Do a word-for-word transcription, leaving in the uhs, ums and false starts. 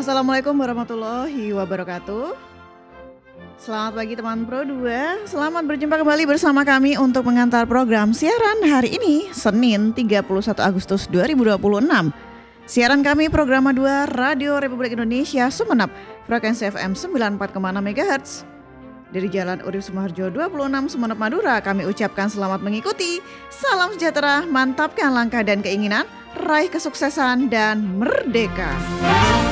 Assalamualaikum warahmatullahi wabarakatuh. Selamat pagi teman Pro dua. Selamat berjumpa kembali bersama kami untuk mengantar program siaran hari ini, Senin tiga puluh satu Agustus dua ribu dua puluh enam. Siaran kami Programa dua Radio Republik Indonesia Sumeneb, frekuensi F M sembilan puluh empat koma enam MHz. Dari Jalan Urip Sumoharjo dua puluh enam Sumeneb Madura, kami ucapkan selamat mengikuti. Salam sejahtera, mantapkan langkah dan keinginan, raih kesuksesan dan merdeka.